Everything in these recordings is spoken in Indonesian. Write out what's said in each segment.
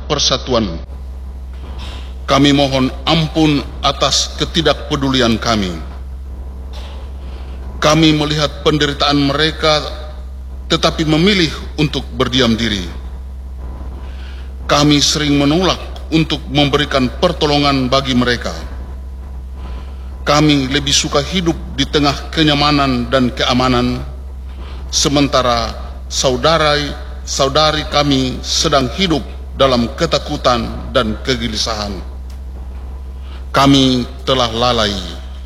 persatuan. Kami mohon ampun atas ketidakpedulian kami. Kami melihat penderitaan mereka tetapi memilih untuk berdiam diri. Kami sering menolak untuk memberikan pertolongan bagi mereka. Kami lebih suka hidup di tengah kenyamanan dan keamanan, sementara saudari kami sedang hidup dalam ketakutan dan kegelisahan. Kami telah lalai.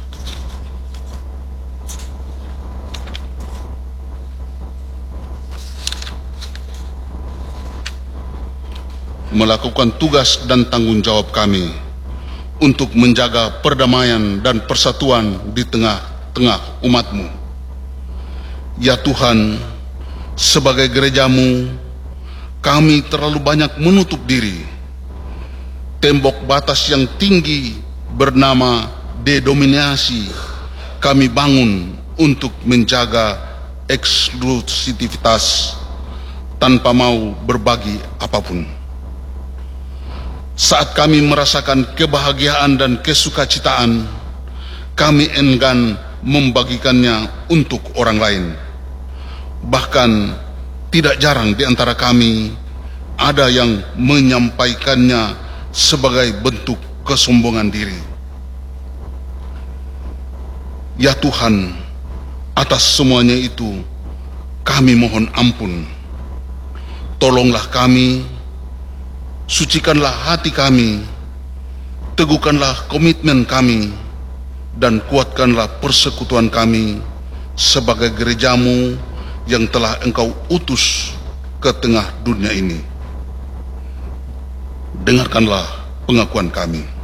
Melakukan tugas dan tanggung jawab kami untuk menjaga perdamaian dan persatuan di tengah-tengah umat-Mu. Ya Tuhan, sebagai gereja-Mu, kami terlalu banyak menutup diri. Tembok batas yang tinggi bernama dedominasi kami bangun untuk menjaga eksklusivitas tanpa mau berbagi apapun. Saat kami merasakan kebahagiaan dan kesukacitaan, kami enggan membagikannya untuk orang lain. Bahkan tidak jarang di antara kami ada yang menyampaikannya sebagai bentuk kesombongan diri. Ya Tuhan, atas semuanya itu kami mohon ampun. Tolonglah kami, sucikanlah hati kami, teguhkanlah komitmen kami, dan kuatkanlah persekutuan kami sebagai gereja-Mu yang telah Engkau utus ke tengah dunia ini. Dengarkanlah pengakuan kami.